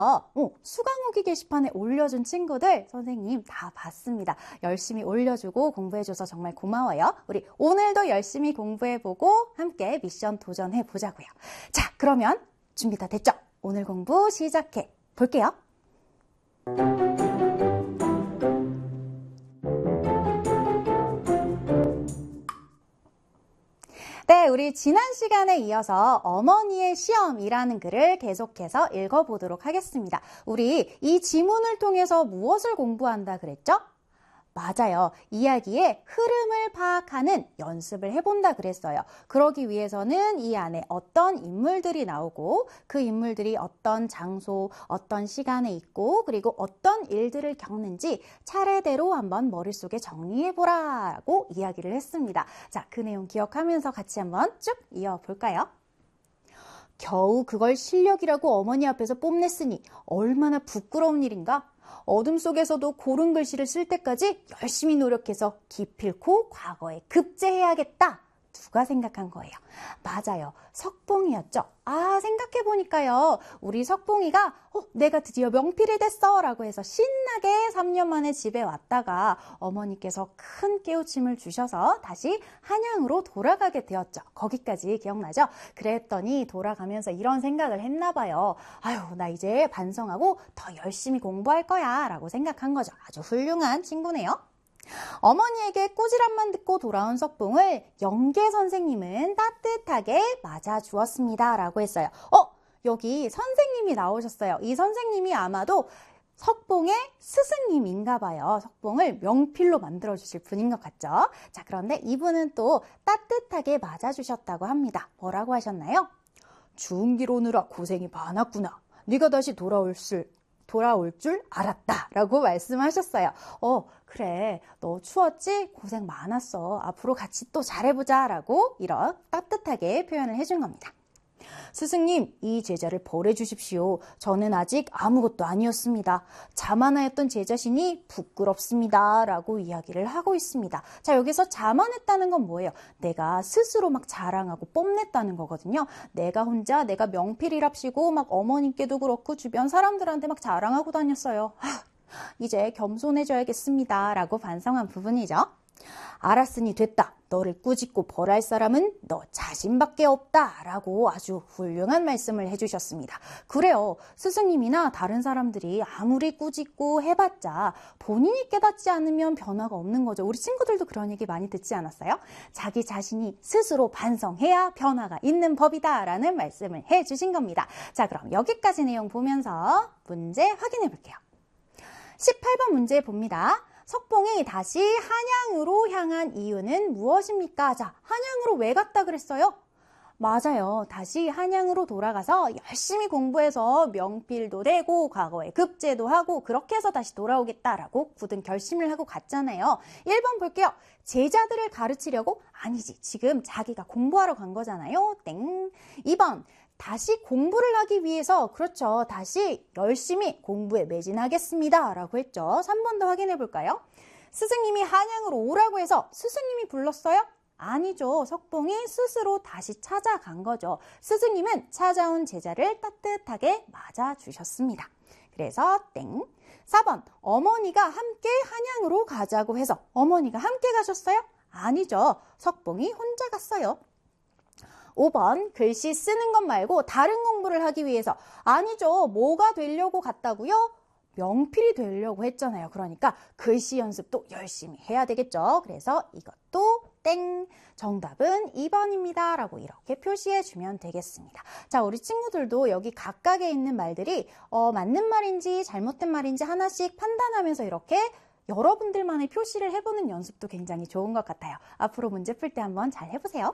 수강후기 게시판에 올려준 친구들 선생님 다 봤습니다. 열심히 올려주고 공부해줘서 정말 고마워요. 우리 오늘도 열심히 공부해보고 함께 미션 도전해보자고요. 자, 그러면 준비 다 됐죠? 오늘 공부 시작해 볼게요. 네, 우리 지난 시간에 이어서 어머니의 시험이라는 글을 계속해서 읽어보도록 하겠습니다. 우리 이 지문을 통해서 무엇을 공부한다 그랬죠? 맞아요. 이야기의 흐름을 파악하는 연습을 해본다 그랬어요. 그러기 위해서는 이 안에 어떤 인물들이 나오고 그 인물들이 어떤 장소, 어떤 시간에 있고 그리고 어떤 일들을 겪는지 차례대로 한번 머릿속에 정리해보라고 이야기를 했습니다. 자, 그 내용 기억하면서 같이 한번 쭉 이어볼까요? 겨우 그걸 실력이라고 어머니 앞에서 뽐냈으니 얼마나 부끄러운 일인가? 어둠 속에서도 고른 글씨를 쓸 때까지 열심히 노력해서 기필코 과거에 급제해야겠다. 누가 생각한 거예요? 맞아요. 석봉이였죠. 생각해보니까요. 우리 석봉이가 내가 드디어 명필이 됐어 라고 해서 신나게 3년 만에 집에 왔다가 어머니께서 큰 깨우침을 주셔서 다시 한양으로 돌아가게 되었죠. 거기까지 기억나죠? 그랬더니 돌아가면서 이런 생각을 했나 봐요. 나 이제 반성하고 더 열심히 공부할 거야 라고 생각한 거죠. 아주 훌륭한 친구네요. 어머니에게 꾸지람만 듣고 돌아온 석봉을 영계 선생님은 따뜻하게 맞아주었습니다 라고 했어요. 여기 선생님이 나오셨어요. 이 선생님이 아마도 석봉의 스승님인가 봐요. 석봉을 명필로 만들어주실 분인 것 같죠? 자, 그런데 이분은 또 따뜻하게 맞아주셨다고 합니다. 뭐라고 하셨나요? 중길 오느라 고생이 많았구나. 네가 다시 돌아올 줄 알았다 라고 말씀하셨어요. 그래, 너 추웠지? 고생 많았어. 앞으로 같이 또 잘해보자 라고 이런 따뜻하게 표현을 해준 겁니다. 스승님, 이 제자를 벌해주십시오. 저는 아직 아무것도 아니었습니다. 자만하였던 제 자신이 부끄럽습니다 라고 이야기를 하고 있습니다. 자, 여기서 자만했다는 건 뭐예요? 내가 스스로 막 자랑하고 뽐냈다는 거거든요. 내가 혼자 내가 명필이랍시고 막 어머님께도 그렇고 주변 사람들한테 막 자랑하고 다녔어요. 이제 겸손해져야겠습니다 라고 반성한 부분이죠. 알았으니 됐다. 너를 꾸짖고 벌할 사람은 너 자신밖에 없다 라고 아주 훌륭한 말씀을 해주셨습니다. 그래요. 스승님이나 다른 사람들이 아무리 꾸짖고 해봤자 본인이 깨닫지 않으면 변화가 없는 거죠. 우리 친구들도 그런 얘기 많이 듣지 않았어요? 자기 자신이 스스로 반성해야 변화가 있는 법이다 라는 말씀을 해주신 겁니다. 자, 그럼 여기까지 내용 보면서 문제 확인해 볼게요. 18번 문제 봅니다. 석봉이 다시 한양으로 향한 이유는 무엇입니까? 자, 한양으로 왜 갔다 그랬어요? 맞아요. 다시 한양으로 돌아가서 열심히 공부해서 명필도 되고 과거에 급제도 하고 그렇게 해서 다시 돌아오겠다라고 굳은 결심을 하고 갔잖아요. 1번 볼게요. 제자들을 가르치려고? 아니지. 지금 자기가 공부하러 간 거잖아요. 땡. 2번. 다시 공부를 하기 위해서, 그렇죠. 다시 열심히 공부에 매진하겠습니다 라고 했죠. 3번 더 확인해 볼까요? 스승님이 한양으로 오라고 해서 스승님이 불렀어요? 아니죠. 석봉이 스스로 다시 찾아간 거죠. 스승님은 찾아온 제자를 따뜻하게 맞아주셨습니다. 그래서 땡. 4번 어머니가 함께 한양으로 가자고 해서 어머니가 함께 가셨어요? 아니죠. 석봉이 혼자 갔어요. 5번 글씨 쓰는 것 말고 다른 공부를 하기 위해서 아니죠. 뭐가 되려고 갔다고요? 명필이 되려고 했잖아요. 그러니까 글씨 연습도 열심히 해야 되겠죠. 그래서 이것도 땡. 정답은 2번입니다. 라고 이렇게 표시해 주면 되겠습니다. 자, 우리 친구들도 여기 각각에 있는 말들이 맞는 말인지 잘못된 말인지 하나씩 판단하면서 이렇게 여러분들만의 표시를 해보는 연습도 굉장히 좋은 것 같아요. 앞으로 문제 풀 때 한번 잘 해보세요.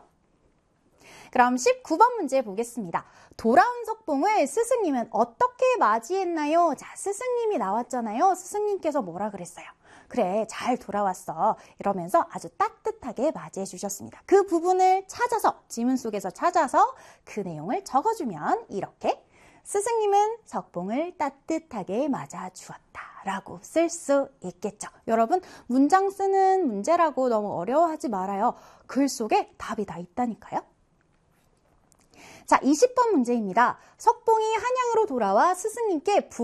그럼 19번 문제 보겠습니다. 돌아온 석봉을 스승님은 어떻게 맞이했나요? 자, 스승님이 나왔잖아요. 스승님께서 뭐라 그랬어요? 그래, 잘 돌아왔어. 이러면서 아주 따뜻하게 맞이해 주셨습니다. 그 부분을 찾아서, 지문 속에서 찾아서 그 내용을 적어주면 이렇게 스승님은 석봉을 따뜻하게 맞아주었다 라고 쓸 수 있겠죠. 여러분, 문장 쓰는 문제라고 너무 어려워하지 말아요. 글 속에 답이 다 있다니까요. 자, 20번 문제입니다. 석봉이 한양으로 돌아와 스승님께